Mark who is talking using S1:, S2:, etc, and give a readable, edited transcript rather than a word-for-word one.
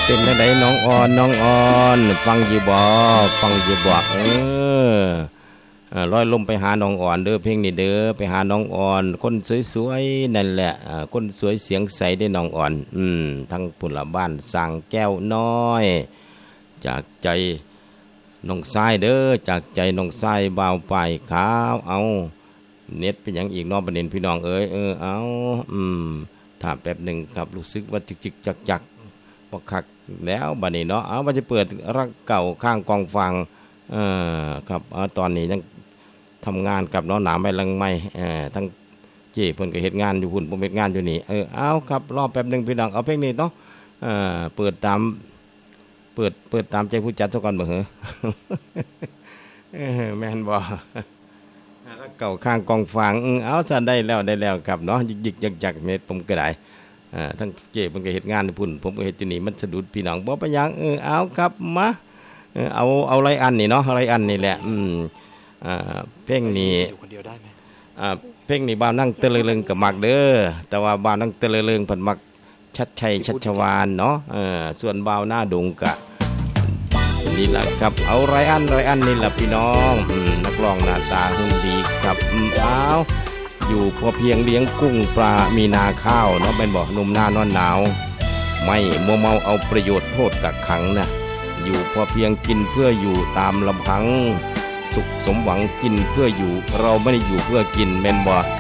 S1: เป็นจังไดน้องอ่อนน้องอ่อนฟังอยู่บ่ฟังอยู่บ่ลอยลมไปหาน้องอ่อนเด้อเพลงนี้เด้อไปหาน้องอ่อนคนสวยๆนั่นแหละคนสวยเสียงใสได้น้องอ่อนทั้งพุ่นละบ้านสร้างแก้วน้อยจากใจน้องทรายเด้อจากใจน้องทรายบ่าวปลายขาวเอาเน็ตเป็นหยังอีกน้องประเด็นพี่น้องเอ้ยเอาถามแป๊บหนึ่งครับรู้สึกว่าจิกๆจักๆบ่คักแล้วบัดนี้เนาะเอาว่าจะเปิดรักเก่าข้างกองฟังครับตอนนี้ยังทำงานกับน้องหนามไปลังไม่ทั้งเจ้เพิ่นก็เฮ็ดงานอยู่พุ่นผมเฮ็ดงานอยู่นี่เอาครับรอแป๊บหนึงพี่น้องเอาเพลงนี้เนาะเปิดตามใจผู้จัดซะก่อนบ่เหรอ แม่นบ่รักเก่าข้างกองฟังเอาซะได้แล้วครับเนาะยิกๆจักๆเม็ดผมก็ได้ทั้งเจ้เพิ่นก็เฮ็ดงานอยู่พุ่นผมก็เฮ็ดอยู่นี่มันสะดุดพี่น้องบ่ไปหยังเอาครับมาเอาไรอันนี่เนาะไรอันนี่แหละเพลงนี้เพลงนี้บ่าวนั่งเตลิงกับมักเด้อแต่ว่าบ่าวนั่งเตลิงเพิ่นมักชัดชัยชัชวาลเนาะส่วนบ่าวหน้าดงกะนี่ล่ะครับเอาไรอันนี่ล่ะพี่น้องนักร้องหน้าตาหุ่นดีครับเอาอยู่พอเพียงเลี้ยงกุ้งปลามีนาข้าวเนาะเป็นบ่หนุ่มหน้านอนหนาวไม่มัวเมาเอาประโยชน์โทษกักขังนะอยู่พอเพียงกินเพื่ออยู่ตามลำพังสุขสมหวังกินเพื่ออยู่เราไม่ได้อยู่เพื่อกินแม่นบ่